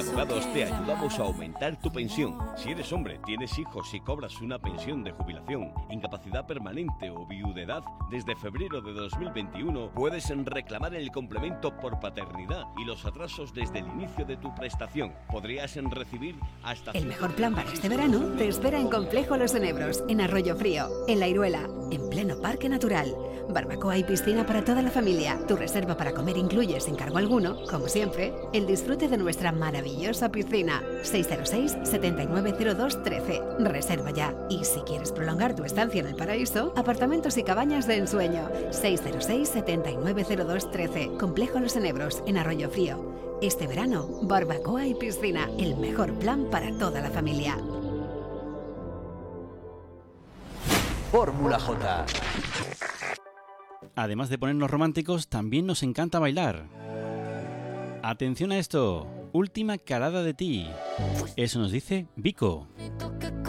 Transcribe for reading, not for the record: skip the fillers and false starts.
Abogados te ayudamos a aumentar tu pensión. Si eres hombre, tienes hijos y cobras una pensión de jubilación, incapacidad permanente o viudedad, desde febrero de 2021 puedes reclamar el complemento por paternidad y los atrasos desde el inicio de tu prestación. Podrías recibir hasta... El mejor plan para este verano te espera en Complejo Los Enebros, en Arroyo Frío, en La Iruela, en pleno Parque Natural. Barbacoa y piscina para toda la familia. Tu reserva para comer incluye, sin cargo alguno, como siempre, el disfrute de nuestra maravillosa piscina. 606 7902 13. Reserva ya. Y si quieres prolongar tu estancia en el paraíso, apartamentos y cabañas de ensueño. 606 7902 13. Complejo Los Enebros, en Arroyo Frío. Este verano, barbacoa y piscina, el mejor plan para toda la familia. Fórmula J. Además de ponernos románticos, también nos encanta bailar. Atención a esto, última calada de ti. Eso nos dice Vico.